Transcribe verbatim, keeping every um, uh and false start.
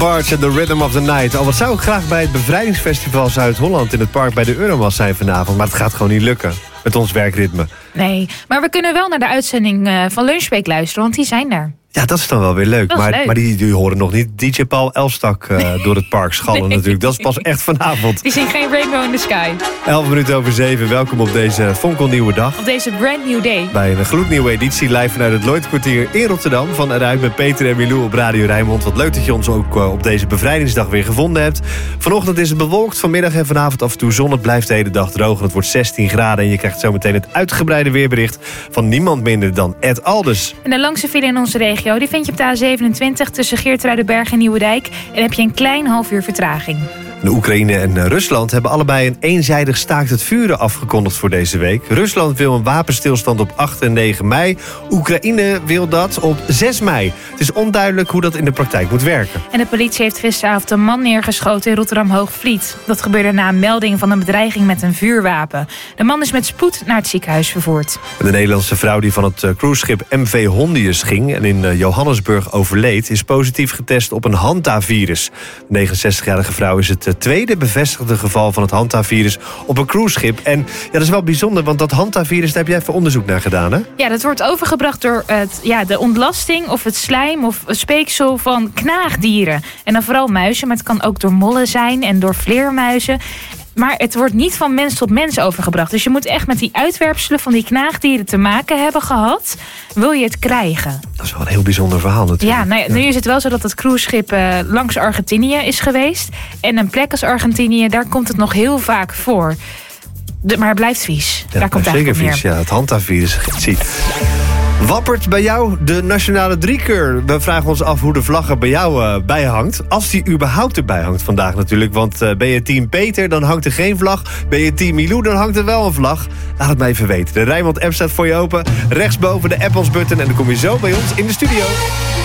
Barge and the Rhythm of the Night. Al wat zou ik graag bij het Bevrijdingsfestival Zuid-Holland in het park bij de Euromast zijn vanavond. Maar het gaat gewoon niet lukken met ons werkritme. Nee, maar we kunnen wel naar de uitzending uh, van Lunchbreak luisteren, want die zijn er. Ja, dat is dan wel weer leuk. Maar, leuk. maar die, die horen nog niet D J Paul Elstak uh, nee. door het park schallen nee. natuurlijk. Dat is pas echt vanavond. Die zingt geen Rainbow in the Sky. elf minuten over zeven. Welkom op deze fonkelnieuwe dag. Op deze brand new day. Bij een gloednieuwe editie live vanuit het Lloydkwartier in Rotterdam. Van eruit met Peter en Milou op Radio Rijnmond. Wat leuk dat je ons ook uh, op deze bevrijdingsdag weer gevonden hebt. Vanochtend is het bewolkt. Vanmiddag en vanavond af en toe zon. Het blijft de hele dag droog. En het wordt zestien graden. En je krijgt zometeen het uitgebreide weerbericht van niemand minder dan Ed Alders. En de langste file in onze regio die vind je op de A zevenentwintig tussen Geertruidenberg en Nieuwedijk. En heb je een klein half uur vertraging. De Oekraïne en Rusland hebben allebei een eenzijdig staakt het vuren afgekondigd voor deze week. Rusland wil een wapenstilstand op acht en negen mei. Oekraïne wil dat op zes mei. Het is onduidelijk hoe dat in de praktijk moet werken. En de politie heeft gisteravond een man neergeschoten in Rotterdam-Hoogvliet. Dat gebeurde na een melding van een bedreiging met een vuurwapen. De man is met spoed naar het ziekenhuis vervoerd. De Nederlandse vrouw die van het cruiseschip M V Hondius ging en in Johannesburg overleed, is positief getest op een Hanta-virus. De negenenzestigjarige vrouw is het tweede bevestigde geval van het Hanta-virus op een cruiseschip. En ja, dat is wel bijzonder, want dat Hanta-virus, daar heb jij even onderzoek naar gedaan, hè? Ja, dat wordt overgebracht door het, ja, de ontlasting of het slijm of het speeksel van knaagdieren. En dan vooral muizen, maar het kan ook door mollen zijn en door vleermuizen. Maar het wordt niet van mens tot mens overgebracht. Dus je moet echt met die uitwerpselen van die knaagdieren te maken hebben gehad. Wil je het krijgen? Dat is wel een heel bijzonder verhaal natuurlijk. Ja, nou ja, nu is het wel zo dat het cruiseschip uh, langs Argentinië is geweest. En een plek als Argentinië, daar komt het nog heel vaak voor. De, maar het blijft vies. Ja, daar komt het zeker eigenlijk vies, meer. ja. Het Hanta-virus. Zie. Wappert bij jou de nationale driekeur? We vragen ons af hoe de vlag er bij jou uh, bij hangt. Als die überhaupt erbij hangt vandaag natuurlijk. Want uh, ben je team Peter, dan hangt er geen vlag. Ben je team Milou, dan hangt er wel een vlag. Laat het mij even weten. De Rijnmond app staat voor je open. Rechtsboven de app ons button. En dan kom je zo bij ons in de studio.